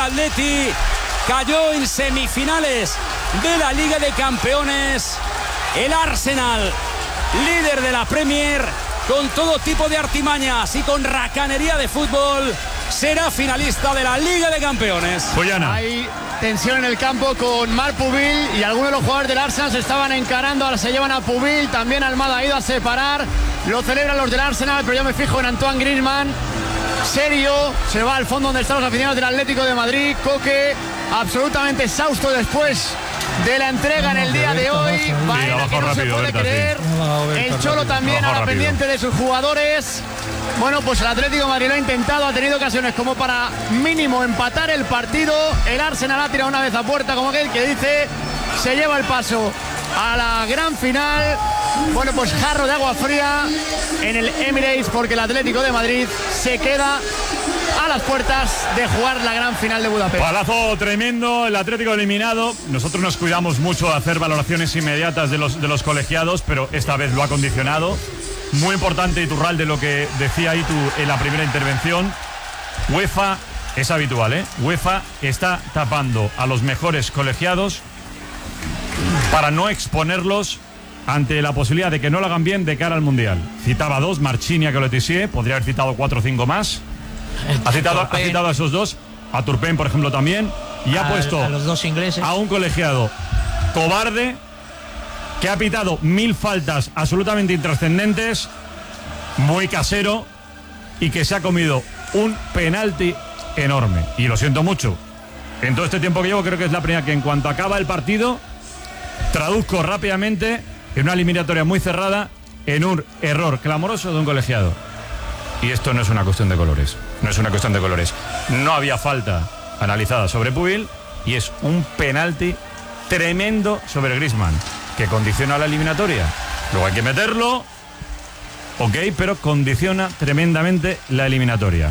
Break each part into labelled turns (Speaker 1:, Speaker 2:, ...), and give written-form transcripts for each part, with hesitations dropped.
Speaker 1: Atleti cayó en semifinales de la Liga de Campeones. El Arsenal, líder de la Premier, con todo tipo de artimañas y con racanería de fútbol, será finalista de la Liga de Campeones.
Speaker 2: Boyana.
Speaker 3: Hay tensión en el campo con Marc Pubil y algunos de los jugadores del Arsenal se estaban encarando. Ahora se llevan a Pubil, también Almada ha ido a separar. Lo celebran los del Arsenal, pero yo me fijo en Antoine Griezmann. Serio, se va al fondo donde están los aficionados del Atlético de Madrid. Coque, absolutamente exhausto después de la entrega en el día de hoy. Baena que no se puede creer. El Cholo también ahora pendiente de sus jugadores. Bueno, pues el Atlético de Madrid lo ha intentado, ha tenido ocasiones como para mínimo empatar el partido. El Arsenal ha tirado una vez a puerta, como aquel que dice, se lleva el paso a la gran final. Bueno, pues jarro de agua fría en el Emirates, porque el Atlético de Madrid se queda a las puertas de jugar la gran final de Budapest.
Speaker 2: Palazo tremendo, el Atlético eliminado. Nosotros nos cuidamos mucho de hacer valoraciones inmediatas de los colegiados, pero esta vez lo ha condicionado. Muy importante, Iturralde, lo que decía ahí tú en la primera intervención. UEFA, es habitual, UEFA está tapando a los mejores colegiados para no exponerlos ante la posibilidad de que no lo hagan bien de cara al Mundial. Citaba dos, Marchini, que lo Tissier, podría haber citado 4 o 5 más. Ha citado a esos dos, a Turpin, por ejemplo, también, y ha puesto
Speaker 4: a los dos ingleses,
Speaker 2: a un colegiado cobarde que ha pitado 1000 faltas absolutamente intrascendentes, muy casero, y que se ha comido un penalti enorme. Y lo siento mucho. En todo este tiempo que llevo, creo que es la primera que en cuanto acaba el partido, traduzco rápidamente en una eliminatoria muy cerrada en un error clamoroso de un colegiado. Y esto no es una cuestión de colores. No es una cuestión de colores. No había falta analizada sobre Pubil y es un penalti tremendo sobre Griezmann, que condiciona la eliminatoria. Luego hay que meterlo, ok, pero condiciona tremendamente la eliminatoria.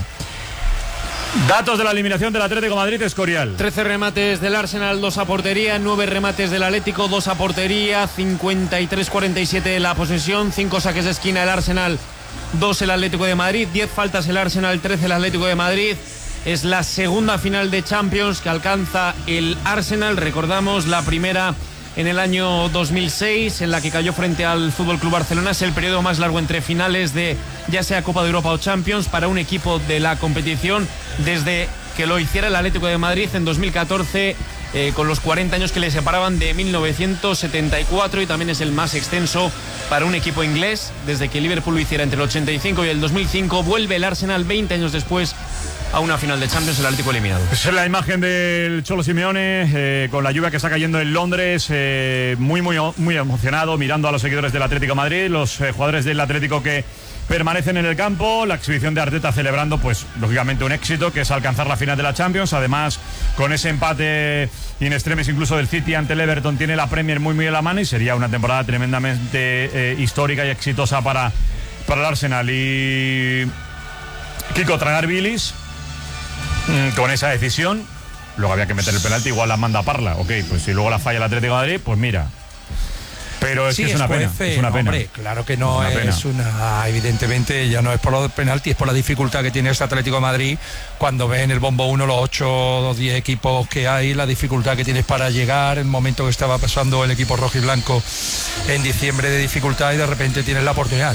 Speaker 2: Datos de la eliminación del Atlético de Madrid, Escorial.
Speaker 5: 13 remates del Arsenal, 2 a portería, 9 remates del Atlético, 2 a portería, 53-47 la posesión, 5 saques de esquina el Arsenal, 2 el Atlético de Madrid, 10 faltas el Arsenal, 13 el Atlético de Madrid. Es la segunda final de Champions que alcanza el Arsenal. Recordamos la primera en el año 2006, en la que cayó frente al FC Barcelona. Es el periodo más largo entre finales de ya sea Copa de Europa o Champions para un equipo de la competición desde que lo hiciera el Atlético de Madrid en 2014, con los 40 años que le separaban de 1974, y también es el más extenso para un equipo inglés desde que Liverpool lo hiciera entre el 85 y el 2005. Vuelve el Arsenal 20 años después a una final de Champions, el Atlético eliminado.
Speaker 2: Esa es la imagen del Cholo Simeone, con la lluvia que está cayendo en Londres, muy emocionado, mirando a los seguidores del Atlético de Madrid, los jugadores del Atlético que permanecen en el campo, la exhibición de Arteta celebrando, pues, lógicamente un éxito, que es alcanzar la final de la Champions. Además, con ese empate in extremis incluso del City ante el Everton, tiene la Premier muy en la mano y sería una temporada tremendamente histórica y exitosa para el Arsenal. Y Kiko, tragar bilis con esa decisión. Luego había que meter el penalti, igual la manda Parla, ok, pues si luego la falla el Atlético de Madrid, pues mira. Pero es
Speaker 6: sí,
Speaker 2: que es una pena. Es una pena.
Speaker 6: Hombre, claro que no es una. Evidentemente, ya no es por los penaltis, es por la dificultad que tiene este Atlético de Madrid. Cuando ves en el bombo 1 los 8 o 10 equipos que hay, la dificultad que tienes para llegar, el momento que estaba pasando el equipo rojo y blanco en diciembre de dificultad, y de repente tienes la oportunidad.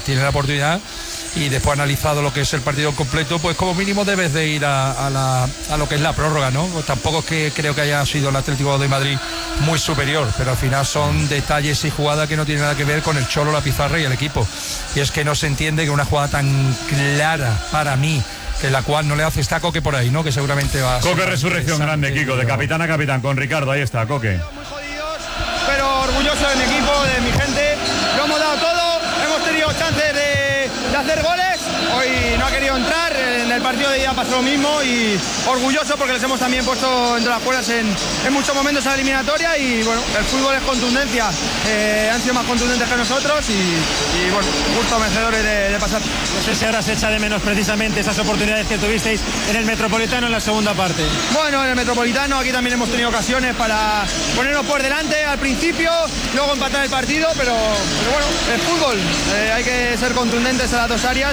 Speaker 6: Y después analizado lo que es el partido completo, pues como mínimo debes de ir a lo que es la prórroga, ¿no? Pues tampoco es que creo que haya sido el Atlético de Madrid muy superior, pero al final son detalles y jugadas que no tienen nada que ver con el Cholo, la pizarra y el equipo. Y es que no se entiende que una jugada tan clara para mí, que la cual no le hace esta Coque por ahí, ¿no? Que seguramente va a
Speaker 2: Coque resurrección grande, Kiko, de capitán a capitán, con Ricardo, ahí está, Coque.
Speaker 7: Muy jodidos, pero orgulloso de mi equipo, de mi gente. Lo hemos dado todo, hemos tenido chances de hacer goles. Hoy no ha querido entrar, en el partido de ida pasó lo mismo, y orgulloso porque les hemos también puesto entre las cuerdas en muchos momentos a la eliminatoria. Y bueno, el fútbol es contundencia, han sido más contundentes que nosotros y bueno, justo vencedores de pasar.
Speaker 5: No sé si ahora se echa de menos precisamente esas oportunidades que tuvisteis en el Metropolitano en la segunda parte.
Speaker 7: Bueno, en el Metropolitano aquí también hemos tenido ocasiones para ponernos por delante al principio, luego empatar el partido, pero bueno, el fútbol, hay que ser contundentes en las dos áreas y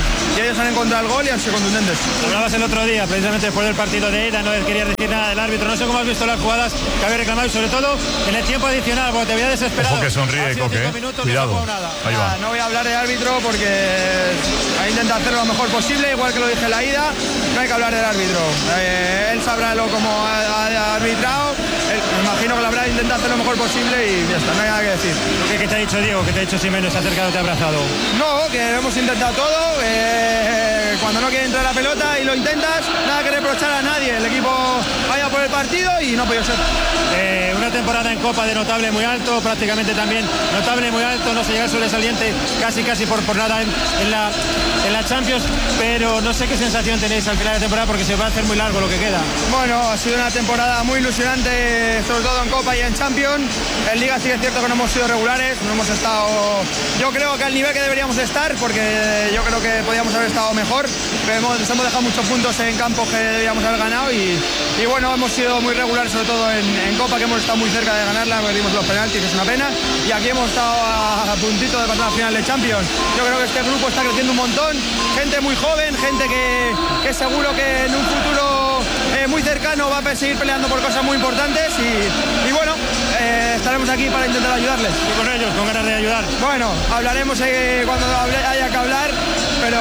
Speaker 7: ellos han encontrado el gol y han sido contundentes.
Speaker 4: Hablabas el otro día, precisamente después del partido de ida, no querías decir nada del árbitro. No sé cómo has visto las jugadas que habéis reclamado y sobre todo en el tiempo adicional, porque te veía desesperado.
Speaker 2: Ojo que sonríe, Coque, cuidado.
Speaker 7: Ahí va. No voy a hablar de árbitro porque ha intentado hacerlo lo mejor posible, igual que lo dije en la ida. No hay que hablar del árbitro. Él sabrá cómo ha arbitrado. Me imagino que lo habrá intentado hacer lo mejor posible y ya está, no hay nada que decir.
Speaker 4: ¿Qué te ha dicho Diego? ¿Qué te ha dicho Simeone? ¿Se ha acercado, te ha abrazado?
Speaker 7: No, que hemos intentado todo. Cuando no quiere entrar la pelota y lo intentas, nada que reprochar a nadie. El equipo vaya por el partido y no puede ser.
Speaker 4: Una temporada en Copa de notable muy alto, prácticamente también notable muy alto, no se llega sobresaliente casi por nada en la Champions, pero no sé qué sensación tenéis al final de temporada porque se va a hacer muy largo lo que queda.
Speaker 7: Bueno, ha sido una temporada muy ilusionante, sobre todo en Copa y en Champions. En Liga sí que es cierto que no hemos sido regulares, no hemos estado, yo creo que al nivel que deberíamos estar, porque yo creo que podíamos haber estado mejor, pero hemos dejado muchos puntos en campos que deberíamos haber ganado y bueno, hemos sido muy regulares, sobre todo en Copa, que hemos estado muy cerca de ganarla, perdimos los penaltis, que es una pena, y aquí hemos estado a puntito de pasar a la final de Champions. Yo creo que este grupo está creciendo un montón, gente muy joven, gente que seguro que en un futuro muy cercano va a seguir peleando por cosas muy importantes y bueno, estaremos aquí para intentar ayudarles.
Speaker 4: Y con ellos, con ganas de ayudar.
Speaker 7: Bueno, hablaremos cuando haya que hablar, pero...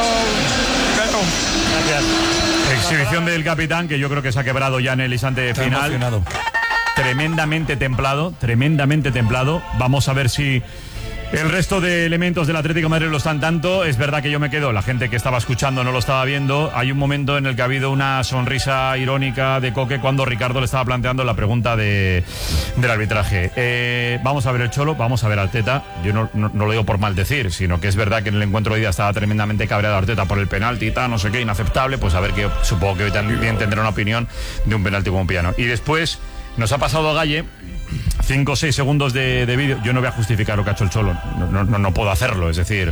Speaker 4: Gracias.
Speaker 2: Exhibición del capitán, que yo creo que se ha quebrado ya en el instante final.
Speaker 6: Emocionado.
Speaker 2: Tremendamente templado. Vamos a ver si el resto de elementos del Atlético de Madrid lo están tanto. Es verdad que yo me quedo, la gente que estaba escuchando no lo estaba viendo. Hay un momento en el que ha habido una sonrisa irónica de Coque cuando Ricardo le estaba planteando la pregunta del arbitraje. Vamos a ver el Cholo, vamos a ver a Arteta. Yo no lo digo por maldecir, sino que es verdad que en el encuentro de hoy día estaba tremendamente cabreado Arteta por el penalti y tal, no sé qué, inaceptable. Pues a ver, que supongo que hoy también tendrá una opinión de un penalti como un piano. Y después nos ha pasado Galle 5 o 6 segundos de vídeo. Yo no voy a justificar lo que ha hecho el Cholo, no puedo hacerlo, es decir,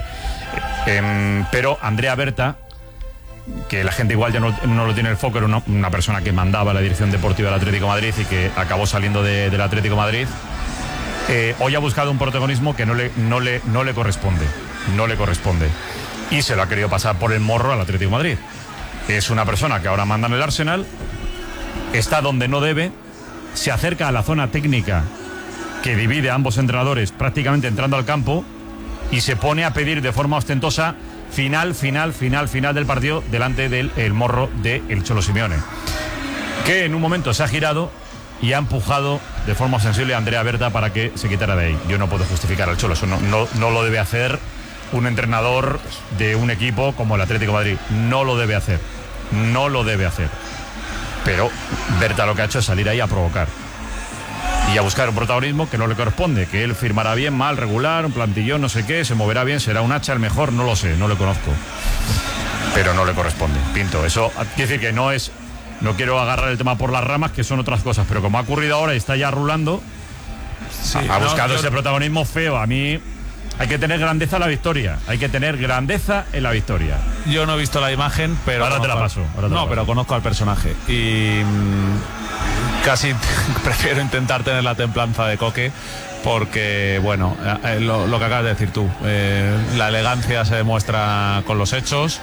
Speaker 2: pero Andrea Berta, que la gente igual ya no lo tiene en el foco, era una persona que mandaba la dirección deportiva del Atlético de Madrid y que acabó saliendo del Atlético de Madrid, hoy ha buscado un protagonismo que no le corresponde, y se lo ha querido pasar por el morro al Atlético de Madrid. Es una persona que ahora manda en el Arsenal, está donde no debe, se acerca a la zona técnica que divide a ambos entrenadores prácticamente entrando al campo y se pone a pedir de forma ostentosa final del partido delante del morro del Cholo Simeone, que en un momento se ha girado y ha empujado de forma sensible a Andrea Berta para que se quitara de ahí. Yo no puedo justificar al Cholo, eso no lo debe hacer un entrenador de un equipo como el Atlético de Madrid, no lo debe hacer. Pero Berta lo que ha hecho es salir ahí a provocar y a buscar un protagonismo que no le corresponde, que él firmará bien, mal, regular, un plantillón, no sé qué, se moverá bien, será un hacha el mejor, no lo sé, no le conozco, pero no le corresponde, Pinto. Eso quiere decir que no quiero agarrar el tema por las ramas, que son otras cosas, pero como ha ocurrido ahora y está ya rulando, sí, ha buscado ese protagonismo feo. A mí hay que tener grandeza en la victoria.
Speaker 8: Yo no he visto la imagen, pero
Speaker 2: ahora te la paso.
Speaker 8: Pero conozco al personaje y casi prefiero intentar tener la templanza de Coque, porque bueno, lo que acabas de decir tú, la elegancia se demuestra con los hechos,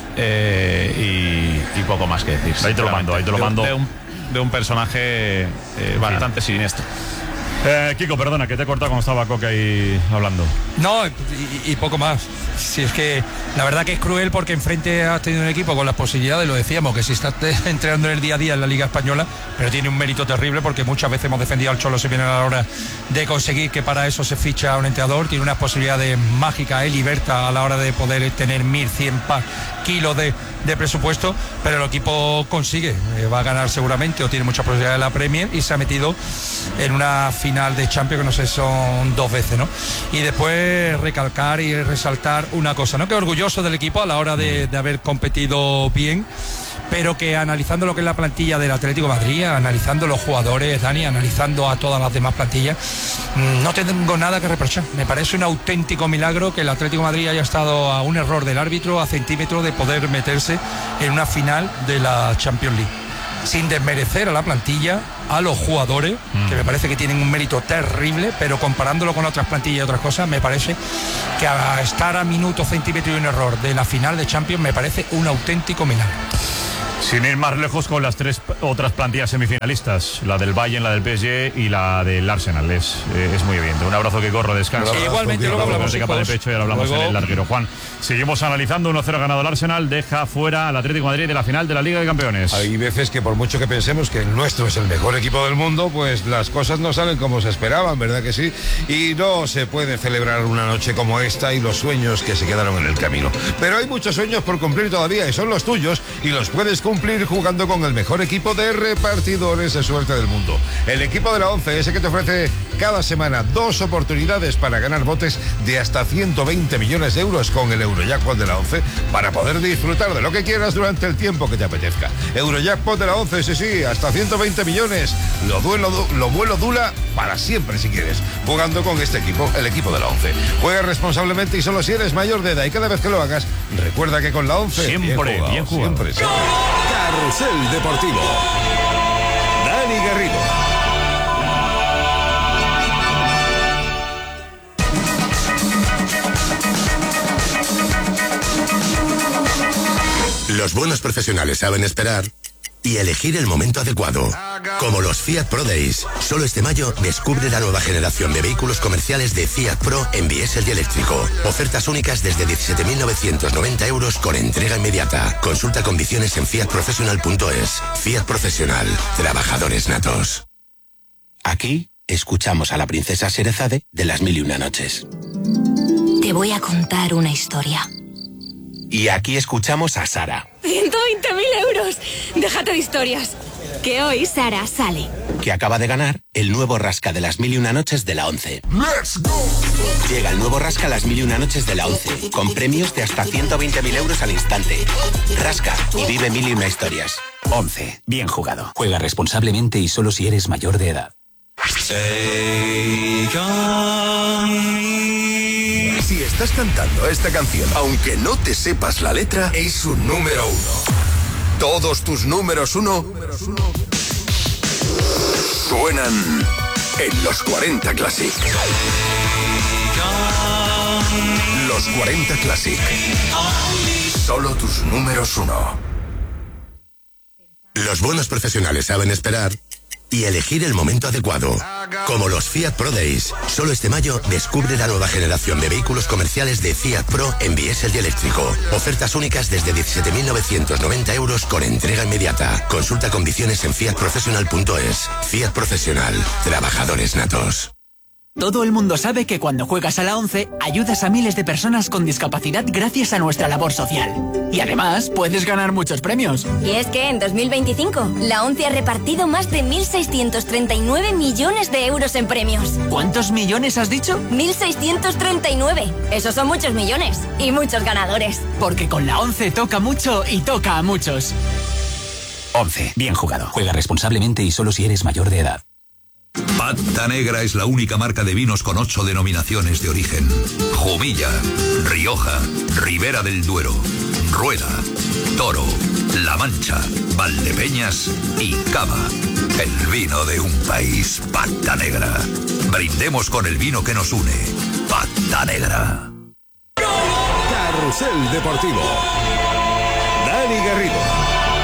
Speaker 8: y poco más que decir.
Speaker 2: Ahí te lo mando.
Speaker 8: De un personaje bastante siniestro.
Speaker 2: Kiko, perdona, que te he cortado cuando estaba Coque ahí hablando.
Speaker 6: No, y poco más. Si es que la verdad que es cruel, porque enfrente has tenido un equipo con las posibilidades, lo decíamos, que si estás entrenando en el día a día en la Liga Española, pero tiene un mérito terrible, porque muchas veces hemos defendido al Cholo Simeone a la hora de conseguir que para eso se ficha a un entrenador. Tiene unas posibilidades mágicas él y Berta a la hora de poder tener 1.100 kilos de presupuesto, pero el equipo consigue, va a ganar seguramente, o tiene muchas posibilidades en la Premier, y se ha metido en una final de Champions, que no sé, son 2 veces, ¿no? Y después recalcar y resaltar una cosa, ¿no? Que orgulloso del equipo a la hora de haber competido bien, pero que analizando lo que es la plantilla del Atlético de Madrid, analizando los jugadores, Dani, analizando a todas las demás plantillas, no tengo nada que reprochar. Me parece un auténtico milagro que el Atlético de Madrid haya estado a un error del árbitro, a centímetros de poder meterse en una final de la Champions League. sin desmerecer a la plantilla, a los jugadores, que me parece que tienen un mérito terrible, pero comparándolo con otras plantillas y otras cosas, me parece que a estar a minuto, centímetro y un error de la final de Champions me parece un auténtico milagro.
Speaker 2: Sin ir más lejos con las 3 otras plantillas semifinalistas, la del Bayern, la del PSG y la del Arsenal. Es muy evidente. Un abrazo, que corro, descansa.
Speaker 6: Igualmente, luego hablamos
Speaker 2: de capa de pecho y ahora hablamos en el larguero. Juan, seguimos analizando. 1-0 ganado el Arsenal, deja fuera al Atlético de Madrid de la final de la Liga de Campeones.
Speaker 9: Hay veces que por mucho que pensemos que el nuestro es el mejor equipo del mundo, pues las cosas no salen como se esperaban, ¿verdad que sí? Y no se puede celebrar una noche como esta y los sueños que se quedaron en el camino. Pero hay muchos sueños por cumplir todavía y son los tuyos y los puedes cumplir jugando con el mejor equipo de repartidores de suerte del mundo. El equipo de la 11, ese que te ofrece cada semana 2 oportunidades para ganar botes de hasta 120 millones de euros con el Eurojackpot de la 11 para poder disfrutar de lo que quieras durante el tiempo que te apetezca. Eurojackpot de la 11, sí, hasta 120 millones. Lo vuelo dura para siempre si quieres. Jugando con este equipo, el equipo de la 11. Juega responsablemente y solo si eres mayor de edad, y cada vez que lo hagas, recuerda que con la 11
Speaker 2: siempre bien jugado.
Speaker 9: Siempre. Carrusel Deportivo. Dani Garrido.
Speaker 10: Los buenos profesionales saben esperar y elegir el momento adecuado. Como los Fiat Pro Days. Solo este mayo descubre la nueva generación de vehículos comerciales de Fiat Pro en diésel y eléctrico. Ofertas únicas desde 17.990 euros con entrega inmediata. Consulta condiciones en fiatprofessional.es. Fiat Profesional. Trabajadores natos.
Speaker 11: Aquí escuchamos a la princesa Sherezade de Las Mil y Una Noches.
Speaker 12: Te voy a contar una historia.
Speaker 11: Y aquí escuchamos a Sara.
Speaker 12: 120.000 euros. Déjate de historias. Que hoy Sara sale.
Speaker 11: Que acaba de ganar el nuevo rasca de Las Mil y Una Noches de la 11. ¡Let's go! Llega el nuevo rasca Las Mil y Una Noches de la 11. Con premios de hasta 120.000 euros al instante. Rasca y vive mil y una historias. 11. Bien jugado.
Speaker 13: Juega responsablemente y solo si eres mayor de edad.
Speaker 10: Si estás cantando esta canción, aunque no te sepas la letra, es un número 1. Todos tus números 1 suenan en los 40 Classic. Los 40 Classic. Solo tus números 1. Los buenos profesionales saben esperar y elegir el momento adecuado. Como los Fiat Pro Days. Solo este mayo descubre la nueva generación de vehículos comerciales de Fiat Pro en diésel y eléctrico. Ofertas únicas desde 17.990 euros con entrega inmediata. Consulta condiciones en fiatprofessional.es. Fiat Profesional. Trabajadores natos.
Speaker 14: Todo el mundo sabe que cuando juegas a la 11 ayudas a miles de personas con discapacidad gracias a nuestra labor social. Y además puedes ganar muchos premios.
Speaker 12: Y es que en 2025 la 11 ha repartido más de 1.639 millones de euros en premios.
Speaker 14: ¿Cuántos millones has dicho?
Speaker 12: 1.639. Esos son muchos millones y muchos ganadores.
Speaker 14: Porque con la 11 toca mucho y toca a muchos.
Speaker 13: 11. Bien jugado. Juega responsablemente y solo si eres mayor de edad.
Speaker 15: Pata Negra es la única marca de vinos con 8 denominaciones de origen. Jumilla, Rioja, Ribera del Duero, Rueda, Toro, La Mancha, Valdepeñas y Cava. El vino de un país, Pata Negra. Brindemos con el vino que nos une. Pata Negra.
Speaker 9: Carrusel Deportivo. Dani Garrido.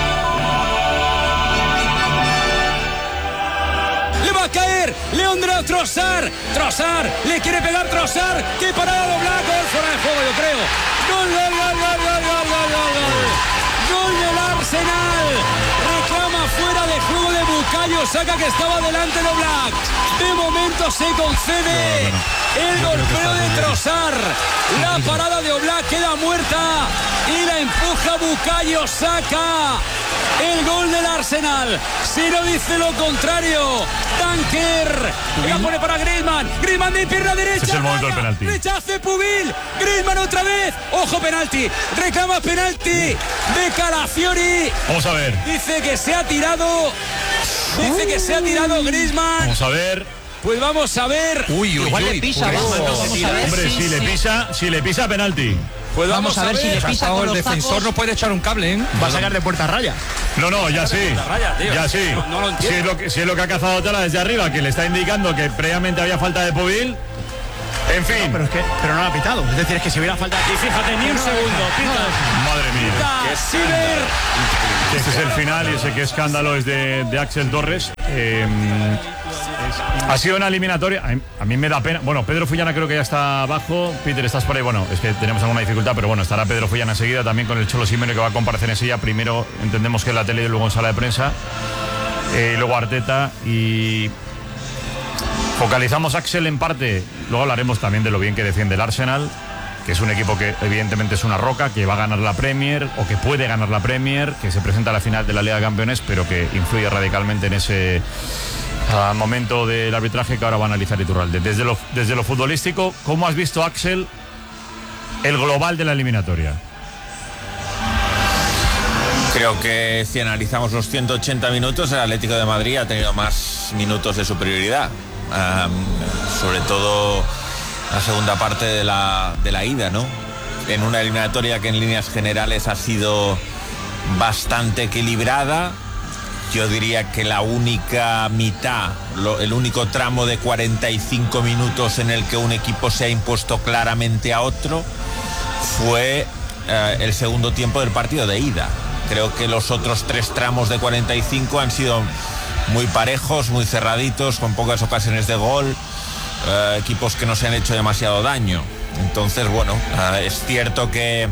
Speaker 1: Va a caer Leandro Trossard. Trossard le quiere pegar. Trossard. ¡Qué parada de Oblak! Gol fuera de juego, yo creo. Gol, gol, gol, gol, gol, gol, gol, gol. Gol del Arsenal. Reclama fuera de juego de Bukayo Saka, que estaba delante de Oblak. De momento se concede el golpeo de Trossard. La parada de Oblak queda muerta y la empuja Bukayo Saka. El gol del Arsenal. Si no dice lo contrario, Tanker la pone para Griezmann. Griezmann de pierna derecha.
Speaker 2: Es el momento del penalti.
Speaker 1: Rechace Pubil. Griezmann otra vez. Ojo, penalti. Reclama penalti de Calafiori.
Speaker 2: Vamos a ver.
Speaker 1: Dice que se ha tirado. Dice que se ha tirado Griezmann.
Speaker 2: Vamos a ver.
Speaker 1: Pues vamos a ver.
Speaker 6: Igual
Speaker 5: le pisa,
Speaker 2: Hombre, si le pisa penalti.
Speaker 1: Pues
Speaker 6: vamos a ver si le pisa con el defensor, no puede echar un cable, ¿eh?
Speaker 3: Va a sacar de puerta raya.
Speaker 2: No, ya sí. Ya sí.
Speaker 1: No lo entiendo.
Speaker 2: Si es lo que ha cazado Tala desde arriba, que le está indicando que previamente había falta de Pubil. En fin.
Speaker 3: Pero no lo ha pitado. Es decir, es que si hubiera falta.
Speaker 1: Y fíjate, ni un segundo.
Speaker 2: Madre mía.
Speaker 1: Pita Siller.
Speaker 2: Este es el final y ese que escándalo es de Axel Torres. Ha sido una eliminatoria. A mí me da pena. Bueno, Pedro Fullana creo que ya está abajo. Peter, estás por ahí. Bueno, es que tenemos alguna dificultad, pero bueno, estará Pedro Fullana enseguida también con el Cholo Simeone que va a comparecer en silla. Primero entendemos que en la tele y luego en sala de prensa. Y luego Arteta y. Focalizamos Axel en parte. Luego hablaremos también de lo bien que defiende el Arsenal, que es un equipo que evidentemente es una roca, que va a ganar la Premier o que puede ganar la Premier, que se presenta a la final de la Liga de Campeones, pero que influye radicalmente en ese momento del arbitraje que ahora va a analizar Iturralde. Desde lo futbolístico, ¿cómo has visto, Axel, el global de la eliminatoria?
Speaker 16: Creo que si analizamos los 180 minutos, el Atlético de Madrid ha tenido más minutos de superioridad. Sobre todo la segunda parte de la ida, ¿no? En una eliminatoria que en líneas generales ha sido bastante equilibrada. Yo diría que la única mitad, el único tramo de 45 minutos en el que un equipo se ha impuesto claramente a otro fue el segundo tiempo del partido de ida. Creo que los otros 3 tramos de 45 han sido muy parejos, muy cerraditos, con pocas ocasiones de gol, equipos que no se han hecho demasiado daño. Entonces, bueno, es cierto que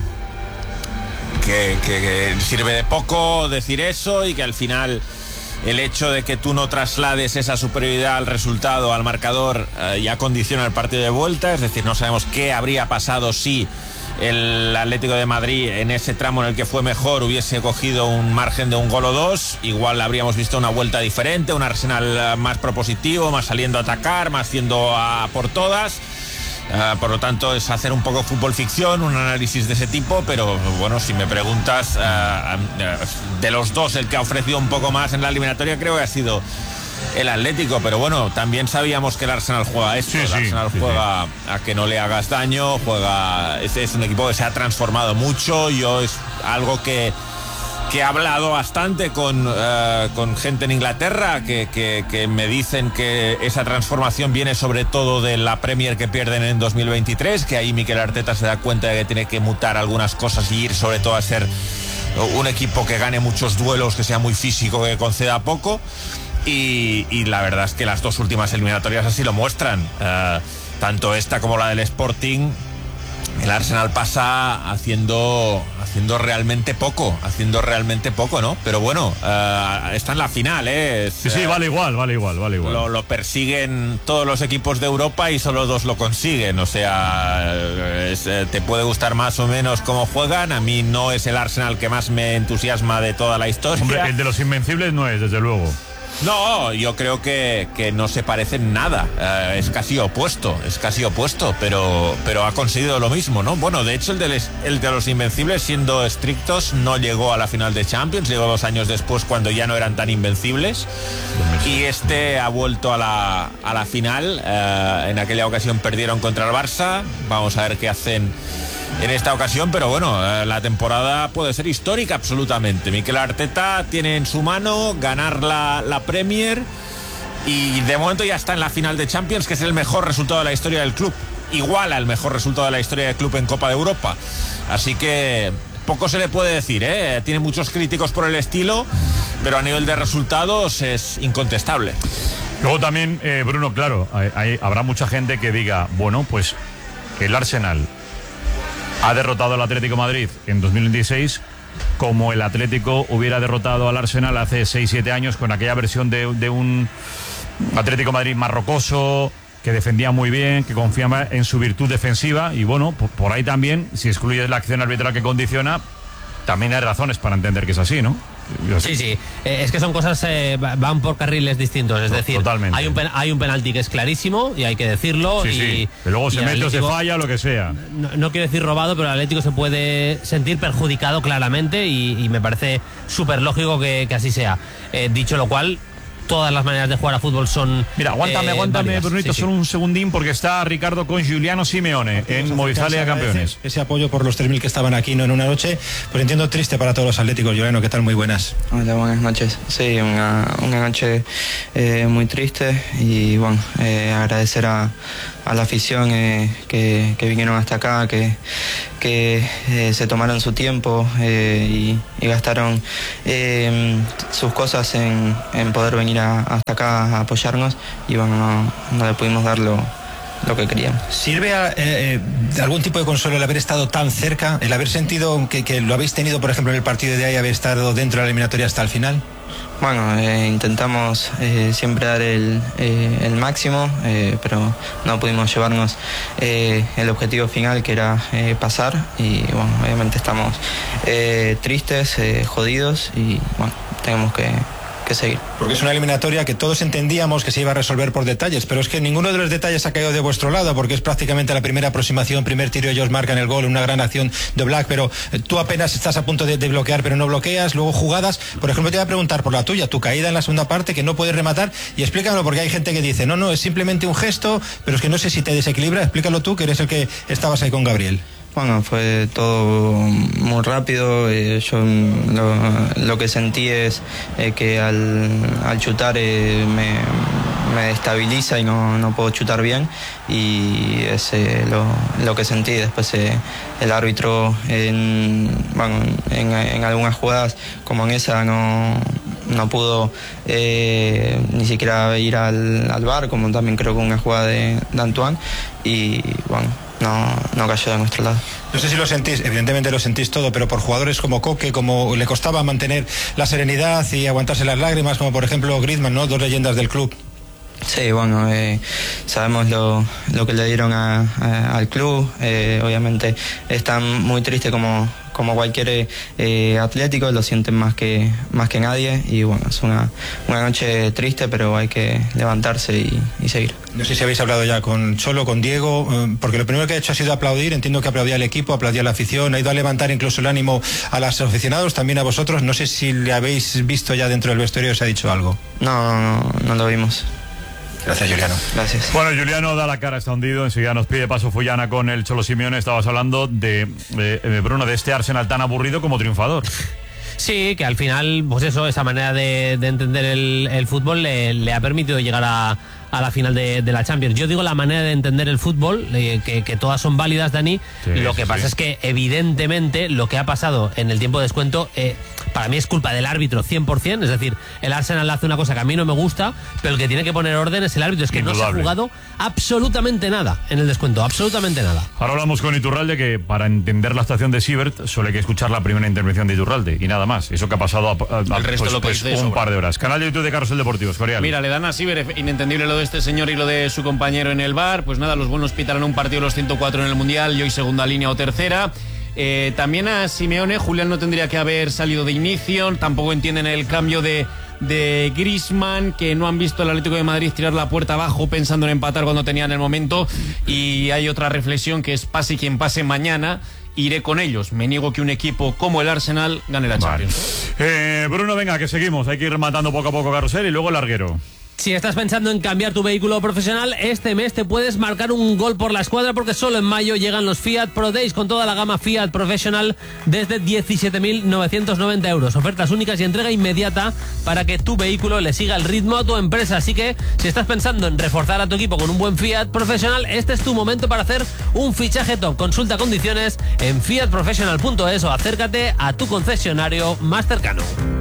Speaker 16: sirve de poco decir eso y que al final el hecho de que tú no traslades esa superioridad al resultado, al marcador, ya condiciona el partido de vuelta. Es decir, no sabemos qué habría pasado si el Atlético de Madrid en ese tramo en el que fue mejor hubiese cogido un margen de un gol o dos. Igual habríamos visto una vuelta diferente, un Arsenal más propositivo, más saliendo a atacar, más yendo a por todas. Por lo tanto, es hacer un poco fútbol ficción, un análisis de ese tipo, pero bueno, si me preguntas, de los dos, el que ha ofrecido un poco más en la eliminatoria creo que ha sido el Atlético, pero bueno, también sabíamos que el Arsenal juega esto, el Arsenal juega a que no le hagas daño, es un equipo que se ha transformado mucho. Yo es algo que he hablado bastante con gente en Inglaterra que me dicen que esa transformación viene sobre todo de la Premier que pierden en 2023, que ahí Mikel Arteta se da cuenta de que tiene que mutar algunas cosas y ir sobre todo a ser un equipo que gane muchos duelos, que sea muy físico, que conceda poco. Y la verdad es que las dos últimas eliminatorias así lo muestran, tanto esta como la del Sporting. El Arsenal pasa haciendo realmente poco, ¿no? Pero bueno, está en la final, ¿eh?
Speaker 2: Sí, vale igual.
Speaker 16: Lo persiguen todos los equipos de Europa y solo 2 lo consiguen. O sea, te puede gustar más o menos cómo juegan. A mí no es el Arsenal que más me entusiasma de toda la historia.
Speaker 2: Hombre, el de los Invencibles no es, desde luego.
Speaker 16: No, yo creo que no se parecen nada. Es casi opuesto, pero ha conseguido lo mismo, ¿no? Bueno, de hecho el de los Invencibles, siendo estrictos, no llegó a la final de Champions, llegó 2 años después cuando ya no eran tan invencibles. Y este ha vuelto a la final. En aquella ocasión perdieron contra el Barça. Vamos a ver qué hacen en esta ocasión, pero bueno, la temporada puede ser histórica absolutamente. Mikel Arteta tiene en su mano ganar la Premier y de momento ya está en la final de Champions, que es el mejor resultado de la historia del club, igual al mejor resultado de la historia del club en Copa de Europa. Así que poco se le puede decir, ¿eh? Tiene muchos críticos por el estilo, pero a nivel de resultados es incontestable.
Speaker 2: Luego también, Bruno, claro, habrá mucha gente que diga, bueno, pues el Arsenal ha derrotado al Atlético de Madrid en 2016 como el Atlético hubiera derrotado al Arsenal hace 6-7 años con aquella versión de un Atlético de Madrid más rocoso, que defendía muy bien, que confiaba en su virtud defensiva. Y bueno, por ahí también, si excluyes la acción arbitral que condiciona, también hay razones para entender que es así, ¿no?
Speaker 17: Sí, es que son cosas, van por carriles distintos, es decir,
Speaker 2: totalmente.
Speaker 17: Hay un penalti que es clarísimo y hay que decirlo,
Speaker 2: que luego se mete o se falla o lo que sea.
Speaker 17: No quiero decir robado, pero el Atlético se puede sentir perjudicado claramente y me parece súper lógico que así sea. Dicho lo cual, todas las maneras de jugar a fútbol son.
Speaker 2: Mira, aguántame,
Speaker 17: válidas.
Speaker 2: Brunito,
Speaker 17: Sí,
Speaker 2: solo un segundín, porque está Ricardo con Giuliano Simeone en Movistar Liga Campeones.
Speaker 18: Ese apoyo por los 3.000 que estaban aquí, ¿no? En una noche, pues entiendo triste para todos los atléticos. Giuliano, ¿qué tal? Muy buenas.
Speaker 19: Hola, buenas noches. Sí, una noche muy triste y bueno, agradecer a la afición que vinieron hasta acá, que se tomaron su tiempo y gastaron sus cosas en poder venir hasta acá a apoyarnos y bueno, no le pudimos dar lo que queríamos.
Speaker 18: ¿Sirve algún tipo de consuelo el haber estado tan cerca, el haber sentido que lo habéis tenido, por ejemplo, en el partido de ahí, haber estado dentro de la eliminatoria hasta el final?
Speaker 19: Bueno, intentamos siempre dar el máximo, pero no pudimos llevarnos el objetivo final, que era pasar, y bueno, obviamente estamos tristes, jodidos, y bueno, tenemos que seguir.
Speaker 18: Porque es una eliminatoria que todos entendíamos que se iba a resolver por detalles, pero es que ninguno de los detalles ha caído de vuestro lado, porque es prácticamente la primera aproximación, primer tiro, ellos marcan el gol, una gran acción de Oblak, pero tú apenas estás a punto de bloquear, pero no bloqueas, luego jugadas. Por ejemplo, te voy a preguntar por la tuya, tu caída en la segunda parte, que no puedes rematar, y explícamelo, porque hay gente que dice, no, es simplemente un gesto, pero es que no sé si te desequilibra. Explícalo tú, que eres el que estabas ahí con Gabriel.
Speaker 19: Bueno, fue todo muy rápido. Yo lo que sentí es que al chutar me destabiliza y no puedo chutar bien, y es lo que sentí. Después el árbitro en algunas jugadas como en esa no pudo ni siquiera ir al VAR, como también creo que una jugada de Antoine, y bueno, no cayó de nuestro lado.
Speaker 18: No sé si lo sentís, evidentemente lo sentís todo, pero por jugadores como Coque, como le costaba mantener la serenidad y aguantarse las lágrimas, como por ejemplo Griezmann, ¿no? Dos leyendas del club.
Speaker 19: Sí, bueno, sabemos lo que le dieron al club. Obviamente están muy tristes como cualquier atlético, lo sienten más que nadie, y bueno, es una noche triste, pero hay que levantarse y seguir.
Speaker 18: No sé si habéis hablado ya con Cholo, con Diego, porque lo primero que ha hecho ha sido aplaudir. Entiendo que aplaudía al equipo, aplaudía a la afición, ha ido a levantar incluso el ánimo a los aficionados, también a vosotros. No sé si le habéis visto ya dentro del vestuario, ¿os ha dicho algo?
Speaker 19: No lo vimos.
Speaker 18: Gracias, Giuliano.
Speaker 19: Gracias.
Speaker 2: Bueno, Giuliano da la cara, está hundido. Enseguida nos pide paso Fullana con el Cholo Simeone. Estabas hablando de Bruno, de este Arsenal tan aburrido como triunfador.
Speaker 17: Sí, que al final, pues eso, esa manera de entender el fútbol le ha permitido llegar a la final de la Champions. Yo digo la manera de entender el fútbol, que todas son válidas, Dani.
Speaker 2: Sí,
Speaker 17: lo que pasa es que evidentemente lo que ha pasado en el tiempo de descuento para mí es culpa del árbitro 100%, es decir, el Arsenal hace una cosa que a mí no me gusta, pero el que tiene que poner orden es el árbitro. Es que no se ha jugado absolutamente nada en el descuento, absolutamente nada.
Speaker 2: Ahora hablamos con Iturralde, que para entender la actuación de Siebert solo hay que escuchar la primera intervención de Iturralde y nada más. Eso que ha pasado
Speaker 5: el resto lo que dice
Speaker 2: un
Speaker 5: sobra.
Speaker 2: par de horas. Canal de YouTube de Carrusel Deportivo, Escorial.
Speaker 5: Mira, le dan a Siebert, inentendible lo de este señor y lo de su compañero en el VAR. Pues nada, los buenos pitarán un partido los 104 en el Mundial y hoy segunda línea o tercera. También a Simeone, Julián no tendría que haber salido de inicio. Tampoco entienden el cambio de Griezmann, que no han visto al Atlético de Madrid tirar la puerta abajo pensando en empatar cuando tenían el momento. Y hay otra reflexión, que es pase quien pase mañana, iré con ellos. Me niego que un equipo como el Arsenal gane la Champions.
Speaker 2: Bruno, venga, que seguimos. Hay que ir rematando poco a poco Carrusel y luego el larguero.
Speaker 17: Si estás pensando en cambiar tu vehículo profesional, este mes te puedes marcar un gol por la escuadra, porque solo en mayo llegan los Fiat Pro Days con toda la gama Fiat Professional desde 17.990 euros. Ofertas únicas y entrega inmediata para que tu vehículo le siga el ritmo a tu empresa. Así que si estás pensando en reforzar a tu equipo con un buen Fiat Professional, este es tu momento para hacer un fichaje top. Consulta condiciones en fiatprofessional.es o acércate a tu concesionario más cercano.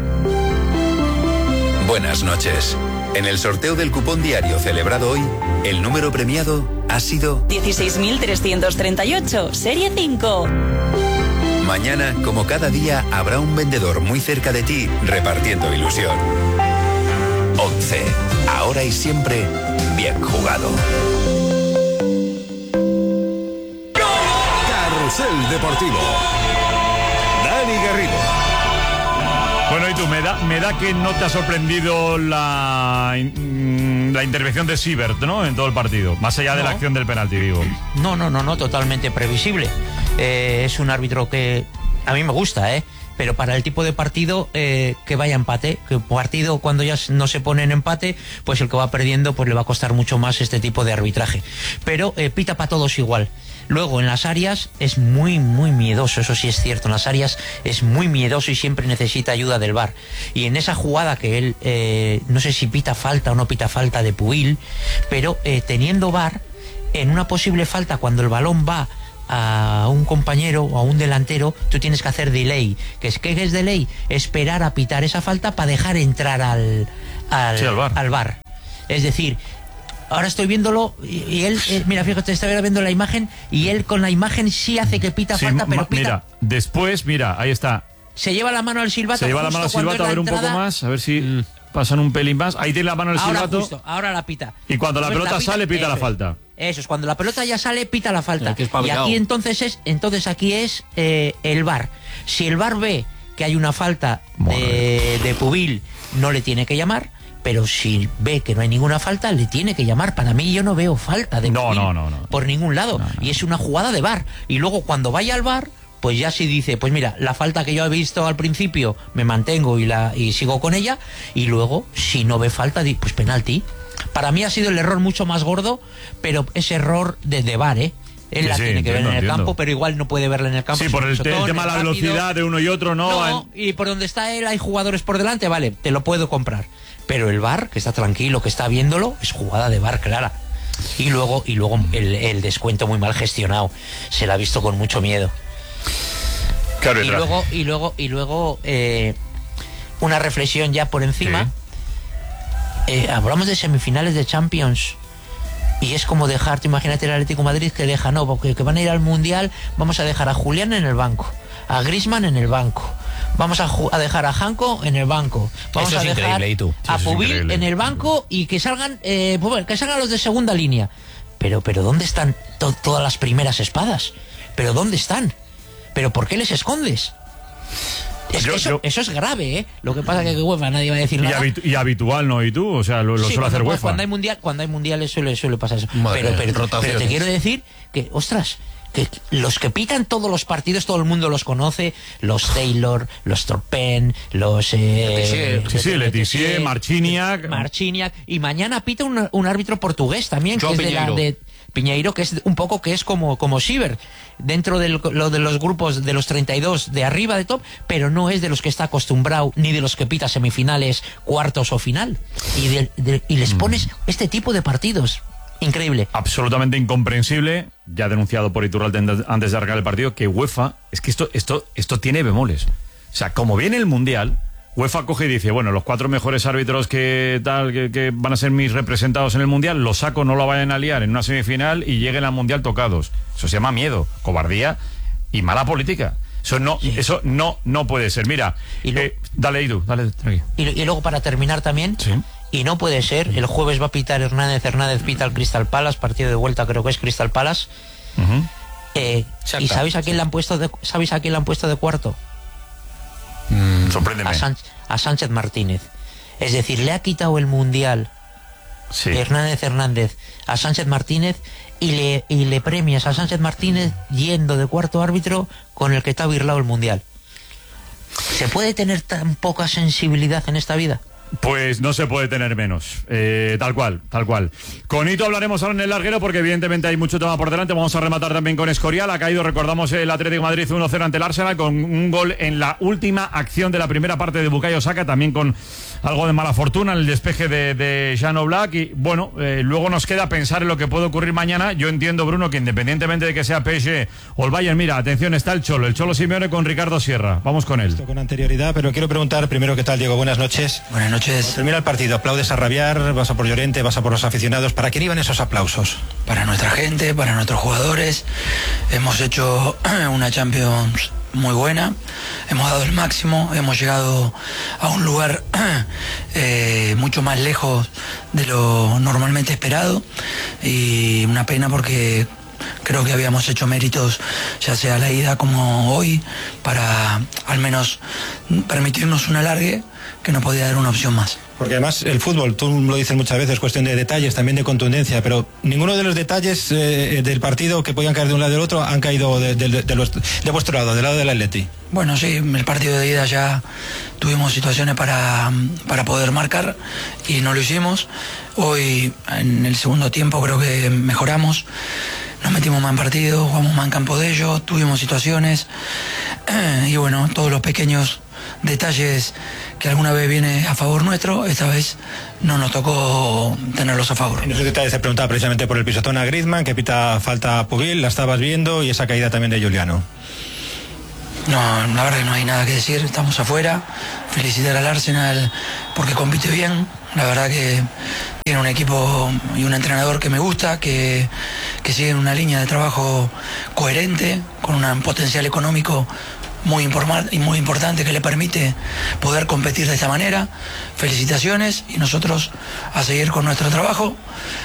Speaker 20: Buenas noches. En el sorteo del cupón diario celebrado hoy, el número premiado ha sido
Speaker 21: 16.338, serie 5.
Speaker 20: Mañana, como cada día, habrá un vendedor muy cerca de ti repartiendo ilusión. 11. Ahora y siempre, bien jugado.
Speaker 9: Carrusel Deportivo. Dani Garrido.
Speaker 2: Bueno, y tú, me da que no te ha sorprendido la intervención de Siebert, ¿no? En todo el partido, más allá de la acción del penalti, digo.
Speaker 22: No, totalmente previsible. Es un árbitro que a mí me gusta,
Speaker 21: pero para el tipo de partido que vaya empate, que partido cuando ya no se pone en empate, pues el que va perdiendo pues le va a costar mucho más este tipo de arbitraje, pero pita para todos igual. Luego en las áreas es muy miedoso, eso sí es cierto, en las áreas es muy miedoso y siempre necesita ayuda del VAR, y en esa jugada que él no sé si pita falta o no pita falta de Pubil, pero teniendo VAR, en una posible falta cuando el balón va a un compañero o a un delantero, tú tienes que hacer delay. ¿Qué es delay? Esperar a pitar esa falta para dejar entrar al VAR. Es decir, ahora estoy viéndolo y él, mira, fíjate, estaba viendo la imagen y él con la imagen sí hace que pita falta, pero pita.
Speaker 2: Mira, después, mira, ahí está.
Speaker 21: Se lleva la mano al silbato.
Speaker 2: Se lleva la mano al silbato, a ver un poco más, a ver si pasan un pelín más. Ahí tiene la mano al silbato.
Speaker 21: Justo, ahora la pita.
Speaker 2: Y cuando la pelota sale, pita la falta.
Speaker 21: Eso es, cuando la pelota ya sale, pita la falta. Y aquí entonces aquí es el VAR. Si el VAR ve que hay una falta de Pubil, no le tiene que llamar, pero si ve que no hay ninguna falta, le tiene que llamar. Para mí yo no veo falta de Pubil por ningún lado. Y es una jugada de VAR. Y luego cuando vaya al VAR, pues ya sí dice, pues mira, la falta que yo he visto al principio, me mantengo y sigo con ella, y luego, si no ve falta, pues penalti. Para mí ha sido el error mucho más gordo, pero es error de VAR, ¿eh? Él la tiene que ver en el campo, pero igual no puede verla en el campo.
Speaker 2: Sí, por el tema de la velocidad de uno y otro, ¿no?
Speaker 21: Y por donde está él hay jugadores por delante, vale, te lo puedo comprar. Pero el VAR, que está tranquilo, que está viéndolo, es jugada de VAR clara. Y luego el descuento muy mal gestionado. Se la ha visto con mucho miedo. Y luego una reflexión ya por encima. Hablamos de semifinales de Champions y es como dejarte, imagínate el Atlético de Madrid que deja, no, porque que van a ir al Mundial, vamos a dejar a Julián en el banco, a Griezmann en el banco, vamos a dejar a Janko en el banco, vamos a dejar a Pubil en el banco y que salgan los de segunda línea. Pero ¿dónde están todas las primeras espadas? ¿Pero dónde están? ¿Pero por qué les escondes? Eso es grave, ¿eh? Lo que pasa es que UEFA nadie va a decir nada.
Speaker 2: Y habitual, ¿no? ¿Y tú? O sea, lo suele hacer UEFA.
Speaker 21: Cuando hay mundiales suele pasar eso. Pero te quiero decir que, ostras, que los que pitan todos los partidos, todo el mundo los conoce, los Taylor, los Torpen, los
Speaker 2: Letizier, Marciniak,
Speaker 21: y mañana pita un árbitro portugués también, que es de Piñeiro, que es un poco como Siver, dentro de los grupos de los 32 de arriba de top, pero no es de los que está acostumbrado ni de los que pita semifinales, cuartos o final, y les pones este tipo de partidos. Increíble.
Speaker 2: Absolutamente incomprensible, ya denunciado por Iturralde antes de arrancar el partido, que UEFA, es que esto tiene bemoles. O sea, como viene el Mundial, UEFA coge y dice, bueno, los 4 mejores árbitros que van a ser mis representados en el Mundial, los saco, no lo vayan a liar en una semifinal y lleguen al Mundial tocados. Eso se llama miedo, cobardía y mala política. Eso no puede ser. Mira, dale, Idu, dale, tranquilo.
Speaker 21: Y luego para terminar también, y no puede ser, el jueves va a pitar Hernández pita al Crystal Palace, partido de vuelta creo que es Crystal Palace. ¿Y sabéis a quién le han puesto de cuarto?
Speaker 2: Sorpréndeme.
Speaker 21: A Sánchez Martínez. Es decir, le ha quitado el Mundial Hernández a Sánchez Martínez y le premias a Sánchez Martínez yendo de cuarto árbitro con el que te ha birlado el Mundial. ¿Se puede tener tan poca sensibilidad en esta vida?
Speaker 2: Pues no se puede tener menos, tal cual. Con Hito hablaremos ahora en el larguero porque evidentemente hay mucho tema por delante. Vamos a rematar también con Escorial. Ha caído, recordamos, el Atlético de Madrid 1-0 ante el Arsenal con un gol en la última acción de la primera parte de Bukayo Saka, también con algo de mala fortuna en el despeje de Jan Oblak. Y bueno, luego nos queda pensar en lo que puede ocurrir mañana. Yo entiendo, Bruno, que independientemente de que sea PSG o el Bayern, mira, atención, está el Cholo Simeone con Ricardo Sierra. Vamos con él.
Speaker 18: Con anterioridad, pero quiero preguntar primero qué tal, Diego. Buenas noches.
Speaker 22: Buenas noches.
Speaker 18: Termina el partido, aplaudes a rabiar, vas a por Llorente, vas a por los aficionados. ¿Para quién iban esos aplausos?
Speaker 22: Para nuestra gente, para nuestros jugadores. Hemos hecho una Champions muy buena, hemos dado el máximo, hemos llegado a un lugar mucho más lejos de lo normalmente esperado, y una pena porque creo que habíamos hecho méritos, ya sea la ida como hoy, para al menos permitirnos un alargue que nos podía dar una opción más.
Speaker 18: Porque además el fútbol, tú lo dices muchas veces, es cuestión de detalles, también de contundencia, pero ninguno de los detalles del partido que podían caer de un lado del otro han caído de vuestro lado, del lado del Atleti.
Speaker 22: Bueno, sí, el partido de ida ya tuvimos situaciones para poder marcar y no lo hicimos. Hoy, en el segundo tiempo, creo que mejoramos. Nos metimos más en partido, jugamos más en campo de ellos, tuvimos situaciones. Y bueno, todos los pequeños detalles que alguna vez viene a favor nuestro, esta vez no nos tocó tenerlos a favor.
Speaker 18: En esos detalles se preguntaba precisamente por el pisotón a Griezmann, que pita falta a Pubil, la estabas viendo, y esa caída también de Juliano.
Speaker 22: No, la verdad que no hay nada que decir, estamos afuera. Felicitar al Arsenal porque compite bien. La verdad que tiene un equipo y un entrenador que me gusta, que sigue una línea de trabajo coherente, con un potencial económico muy importante que le permite poder competir de esta manera. Felicitaciones, y nosotros a seguir con nuestro trabajo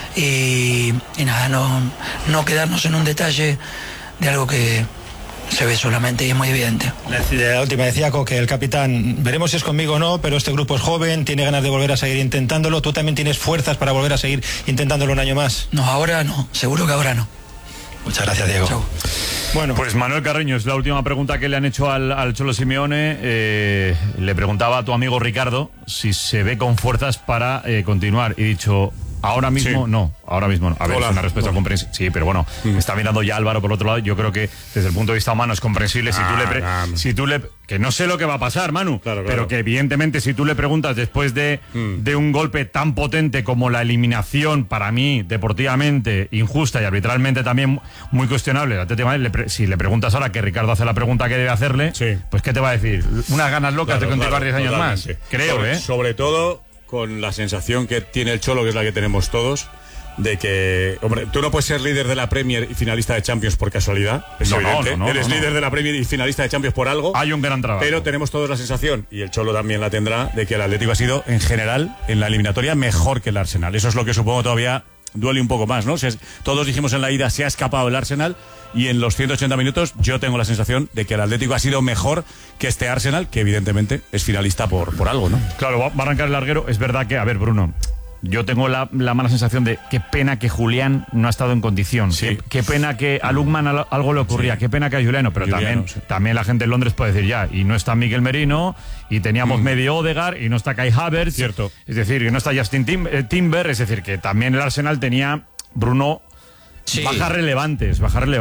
Speaker 22: y nada, no quedarnos en un detalle de algo que se ve solamente y es muy evidente.
Speaker 18: La última decía que el capitán, veremos si es conmigo o no, pero este grupo es joven, tiene ganas de volver a seguir intentándolo. ¿Tú también tienes fuerzas para volver a seguir intentándolo un año más?
Speaker 22: No, ahora no, seguro que ahora no.
Speaker 18: Muchas gracias, Diego.
Speaker 22: Chau.
Speaker 2: Bueno, pues Manuel Carreño, es la última pregunta que le han hecho al Cholo Simeone. Le preguntaba a tu amigo Ricardo si se ve con fuerzas para continuar, y dicho, ahora mismo
Speaker 4: sí.
Speaker 2: no, ahora mismo no. A ver,
Speaker 4: Hola.
Speaker 2: es una respuesta comprensible. Sí, pero bueno, está mirando ya Álvaro por otro lado. Yo creo que desde el punto de vista humano es comprensible. Si tú le que no sé lo que va a pasar, Manu,
Speaker 4: claro.
Speaker 2: pero que evidentemente si tú le preguntas después de un golpe tan potente como la eliminación, para mí, deportivamente injusta y arbitralmente también muy cuestionable, el Atlético de Madrid, si le preguntas ahora que Ricardo hace la pregunta que debe hacerle, pues ¿qué te va a decir? Unas ganas locas de continuar 10 años más. Creo,
Speaker 4: Sobre todo con la sensación que tiene el Cholo, que es la que tenemos todos, de que, hombre, tú no puedes ser líder de la Premier y finalista de Champions por casualidad, es evidente. Eres líder de la Premier y finalista de Champions por algo.
Speaker 2: Hay un gran trabajo.
Speaker 4: Pero tenemos todos la sensación, y el Cholo también la tendrá, de que el Atlético ha sido, en general, en la eliminatoria, mejor que el Arsenal. Eso es lo que supongo todavía duele un poco más, ¿no? Todos dijimos en la ida, se ha escapado el Arsenal, y en los 180 minutos yo tengo la sensación de que el Atlético ha sido mejor que este Arsenal, que evidentemente es finalista por algo, ¿no?
Speaker 2: Claro, va a arrancar el larguero. Es verdad que, a ver, Bruno, yo tengo la mala sensación de qué pena que Julián no ha estado en condición.
Speaker 4: Sí.
Speaker 2: Qué pena que a Lukman algo le ocurría. Sí. Qué pena que a Juliano. Pero también la gente en Londres puede decir ya, y no está Miguel Merino, y teníamos medio Odegaard, y no está Kai Havertz.
Speaker 4: Cierto.
Speaker 2: Es decir, y no está Justin Timber. Es decir, que también el Arsenal tenía, Bruno, bajas relevantes.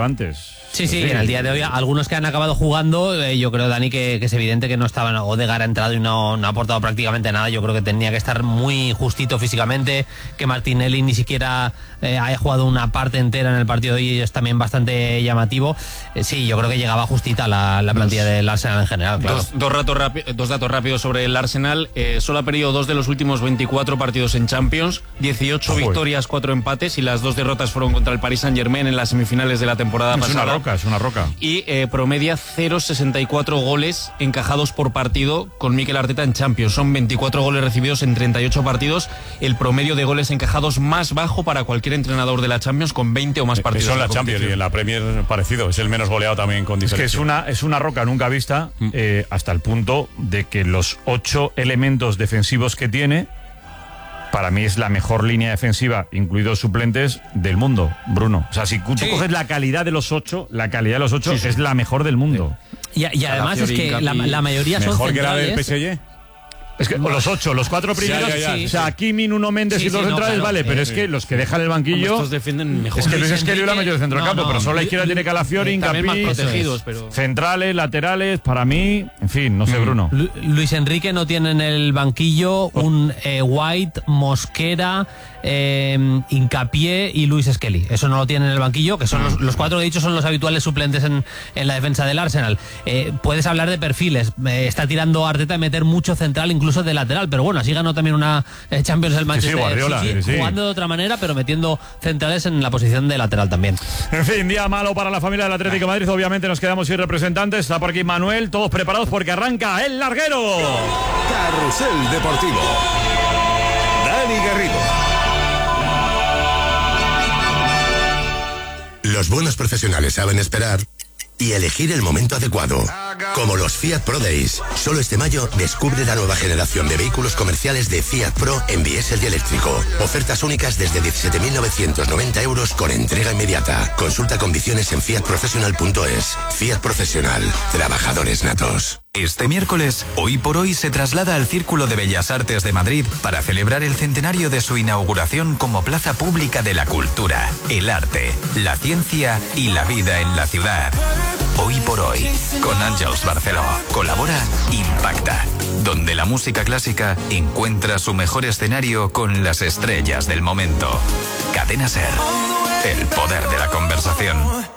Speaker 17: Sí, en el día de hoy, algunos que han acabado jugando, yo creo, Dani, que es evidente que no estaban. Odegaard ha entrado y no ha aportado prácticamente nada. Yo creo que tenía que estar muy justito físicamente, que Martinelli ni siquiera haya jugado una parte entera en el partido de hoy, y es también bastante llamativo. Sí, yo creo que llegaba justita la plantilla del Arsenal en general, claro.
Speaker 5: Dos datos rápidos sobre el Arsenal. Solo ha perdido 2 de los últimos 24 partidos en Champions, 18 victorias, 4 empates, y las 2 derrotas fueron contra el Paris Saint-Germain en las semifinales de la temporada pasada.
Speaker 2: Es una roca.
Speaker 5: Y promedia 0,64 goles encajados por partido con Mikel Arteta en Champions. Son 24 goles recibidos en 38 partidos. El promedio de goles encajados más bajo para cualquier entrenador de la Champions, con 20 o más partidos.
Speaker 4: Eso en la Champions, y en la Premier parecido. Es el menos goleado también con diferencia.
Speaker 2: Es que es una roca nunca vista, hasta el punto de que los 8 elementos defensivos que tiene, para mí es la mejor línea defensiva, incluidos suplentes, del mundo, Bruno. O sea, si tú coges la calidad de los 8, es la mejor del mundo.
Speaker 17: Y además es que la mayoría son
Speaker 4: mejor
Speaker 17: centrales.
Speaker 4: Que la del PSG.
Speaker 2: Es que los 8, los 4 primeros, o sea, Kimi, Nuno Méndez y 2 centrales, vale, pero es que los que dejan el banquillo,
Speaker 5: estos defienden mejor.
Speaker 2: Es que Luis Esquelio la metió de centro del campo, pero solo a la izquierda tiene Calafiori, Hincapié,
Speaker 5: más protegidos, pero
Speaker 2: centrales, laterales, para mí, en fin, no sé, Bruno.
Speaker 17: Luis Enrique no tiene en el banquillo un White, Mosquera, Hincapié y Luis Esqueli. Eso no lo tiene en el banquillo, que son los 4 que he dicho son los habituales suplentes en la defensa del Arsenal. Puedes hablar de perfiles, está tirando Arteta de meter mucho central, incluso de lateral, pero bueno, así ganó también una Champions el Manchester
Speaker 2: Guardiola,
Speaker 17: jugando de otra manera, pero metiendo centrales en la posición de lateral también.
Speaker 2: En fin, día malo para la familia del Atlético de Madrid. Obviamente nos quedamos sin representantes. Está por aquí Manuel, todos preparados porque arranca el larguero.
Speaker 20: Carrusel Deportivo. Dani Garrido.
Speaker 10: Los buenos profesionales saben esperar y elegir el momento adecuado. Como los Fiat Pro Days. Solo este mayo descubre la nueva generación de vehículos comerciales de Fiat Pro en diésel y eléctrico. Ofertas únicas desde 17.990 euros con entrega inmediata. Consulta condiciones en fiatprofessional.es. Fiat Profesional. Trabajadores natos.
Speaker 7: Este miércoles, Hoy por Hoy se traslada al Círculo de Bellas Artes de Madrid para celebrar el centenario de su inauguración como plaza pública de la cultura, el arte, la ciencia y la vida en la ciudad. Hoy por Hoy, con Àngels Barceló. Colabora Impacta, donde la música clásica encuentra su mejor escenario con las estrellas del momento. Cadena SER, el poder de la conversación.